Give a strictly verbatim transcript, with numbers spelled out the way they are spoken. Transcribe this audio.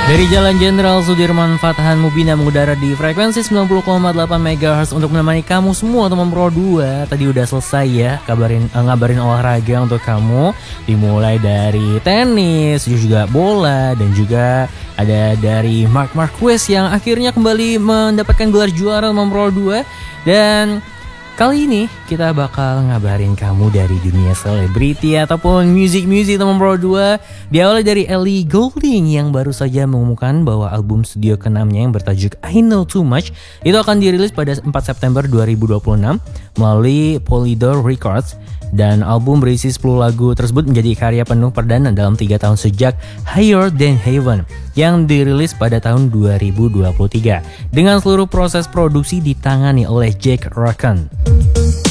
Dari Jalan Jenderal Sudirman Fathan Mubina mengudara di frekuensi sembilan puluh koma delapan megahertz untuk menemani kamu semua teman Pro dua. Tadi udah selesai ya kabarin uh, ngabarin olahraga untuk kamu, dimulai dari tenis, juga bola, dan juga ada dari Marc Marquez yang akhirnya kembali mendapatkan gelar juara teman Pro dua. Dan kali ini kita bakal ngabarin kamu dari dunia selebriti ataupun music-music teman Pro dua. Diawali dari Ellie Goulding yang baru saja mengumumkan bahwa album studio keenamnya yang bertajuk I Know Too Much itu akan dirilis pada empat September dua ribu dua puluh enam melalui Polydor Records. Dan album berisi sepuluh lagu tersebut menjadi karya penuh perdana dalam tiga tahun sejak Higher Than Heaven yang dirilis pada tahun dua ribu dua puluh tiga dengan seluruh proses produksi ditangani oleh Jake Rackham.